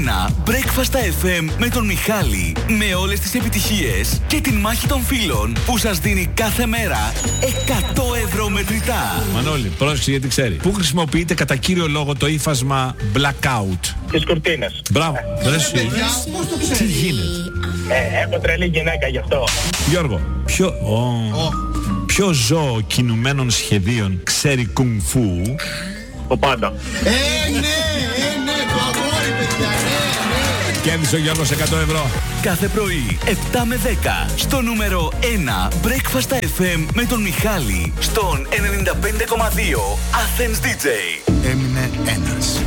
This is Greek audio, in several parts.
Breakfast FM με τον Μιχάλη, με όλες τις επιτυχίες και την μάχη των φίλων που σας δίνει κάθε μέρα 100 ευρώ μετρητά. Μανώλη, πρόσεξε γιατί ξέρει. Πού χρησιμοποιείται κατά κύριο λόγο το ύφασμα blackout? Τις κουρτίνες. Μπράβο, τι γίνεται? Έχω τρελή γυναίκα γι' αυτό. Γιώργο, ποιο ζώο κινουμένων σχεδίων ξέρει κουνφού? Ο πάντα. Ναι, το αγόρι, παιδιά, ναι. Κέρδισε ο Γιώργος 100 ευρώ. Κάθε πρωί 7 με 10 στο νούμερο 1 Breakfast FM με τον Μιχάλη στον 95,2 Athens DJ. Έμεινε ένας.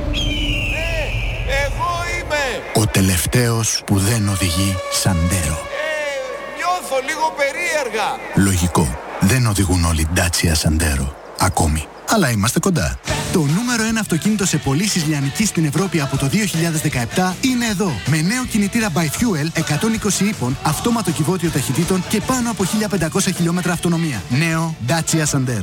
Εγώ είμαι. Ο τελευταίος που δεν οδηγεί Σαντέρο. Νιώθω λίγο περίεργα. Λογικό. Δεν οδηγούν όλοι Dacia Sandero. Ακόμη. Αλλά είμαστε κοντά. Το νούμερο 1 αυτοκίνητο σε πωλήσεις λιανικής στην Ευρώπη από το 2017 είναι εδώ. Με νέο κινητήρα by Fuel 120 ύπων, αυτόματο κυβότιο ταχυτήτων και πάνω από 1500 χιλιόμετρα αυτονομία. Νέο Dacia Sandero. 89,6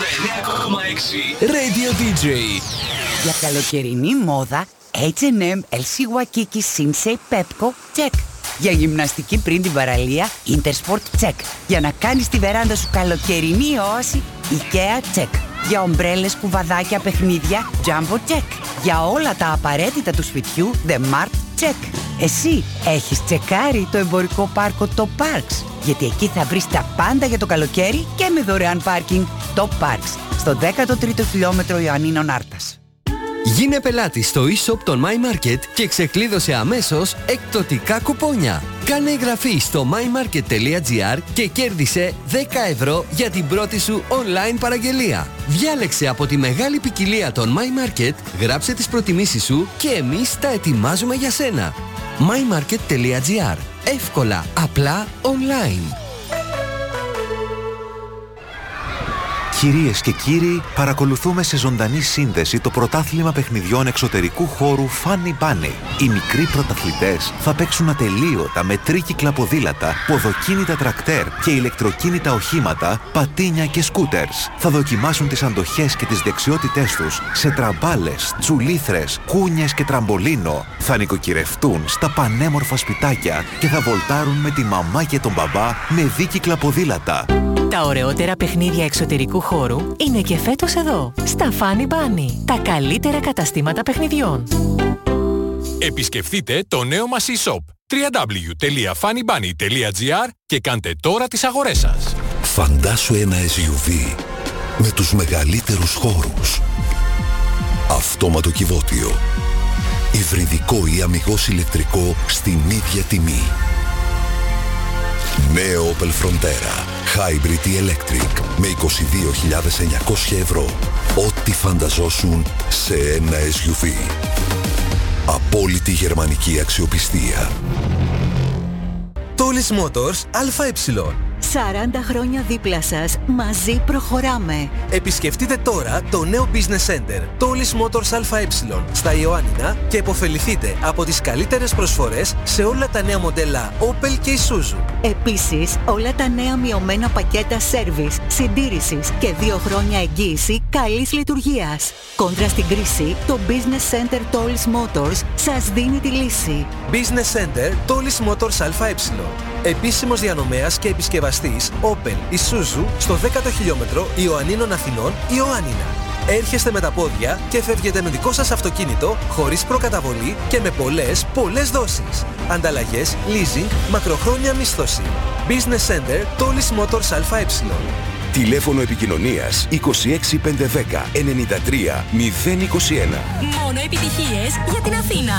Radio DJ. Για καλοκαιρινή μόδα H&M, LC Waikiki, Sinsei, Pepco, check. Για γυμναστική πριν την παραλία Intersport, check. Για να κάνεις τη βεράντα σου καλοκαιρινή όαση IKEA, check. Για ομπρέλες, κουβαδάκια, παιχνίδια Jumbo, check. Για όλα τα απαραίτητα του σπιτιού The Mart, check. Εσύ έχεις τσεκάρει το εμπορικό πάρκο Top Parks? Γιατί εκεί θα βρεις τα πάντα για το καλοκαίρι και με δωρεάν πάρκινγκ. Top Parks, στο 13ο χιλιόμετρο Ιωαννίνων Άρτας. Γίνε πελάτη στο e-shop των My Market και ξεκλείδωσε αμέσως εκπτωτικά κουπόνια. Κάνε εγγραφή στο mymarket.gr και κέρδισε 10 ευρώ για την πρώτη σου online παραγγελία. Διάλεξε από τη μεγάλη ποικιλία των My Market, γράψε τις προτιμήσεις σου και εμείς τα ετοιμάζουμε για σένα. mymarket.gr. Εύκολα, απλά, online. Κυρίες και κύριοι, παρακολουθούμε σε ζωντανή σύνδεση το πρωτάθλημα παιχνιδιών εξωτερικού χώρου Funny Bunny. Οι μικροί πρωταθλητές θα παίξουν ατελείωτα με τρίκυκλα ποδήλατα, ποδοκίνητα τρακτέρ και ηλεκτροκίνητα οχήματα, πατίνια και σκούτερς. Θα δοκιμάσουν τις αντοχές και τις δεξιότητές τους σε τραμπάλες, τσουλήθρες, κούνιες και τραμπολίνο. Θα νοικοκυρευτούν στα πανέμορφα σπιτάκια και θα βολτάρουν με τη μαμά και τον μπαμπά με δίκυκλα ποδήλατα. Τα ωραιότερα παιχνίδια εξωτερικού χώρου είναι και φέτος εδώ, στα Funny Bunny, τα καλύτερα καταστήματα παιχνιδιών. Επισκεφτείτε το νέο μας e-shop www.funnybunny.gr και κάντε τώρα τις αγορές σας. Φαντάσου ένα SUV με τους μεγαλύτερους χώρους. Αυτόματο κυβότιο. Υβριδικό ή αμιγώς ηλεκτρικό στην ίδια τιμή. Νέο Opel Frontera Hybrid ή Electric με 22.900 ευρώ. Ό,τι φανταζόσουν σε ένα SUV. Απόλυτη γερμανική αξιοπιστία. Tools Motors ΑΕ. 40 χρόνια δίπλα σας, μαζί προχωράμε. Επισκεφτείτε τώρα το νέο Business Center Tools Motors ΑΕ στα Ιωάννινα και επωφεληθείτε από τις καλύτερες προσφορές σε όλα τα νέα μοντέλα Opel και Isuzu. Επίσης, όλα τα νέα μειωμένα πακέτα service, συντήρησης και 2 χρόνια εγγύηση καλής λειτουργίας. Κόντρα στην κρίση, το Business Center Tools Motors σας δίνει τη λύση. Business Center Tools Motors ΑΕ. Επίσημος διανομέας και επισκευαστής Opel Isuzu στο 10ο χιλιόμετρο Ιωαννίνων Αθηνών, Ιωάννινα. Έρχεστε με τα πόδια και φεύγετε με δικό σας αυτοκίνητο χωρίς προκαταβολή και με πολλές δόσεις. Ανταλλαγές, leasing, μακροχρόνια μίσθωση. Business Center Tools Motors ΑΕ. Τηλέφωνο επικοινωνίας 26510 93 021. Μόνο επιτυχίες για την Αθήνα.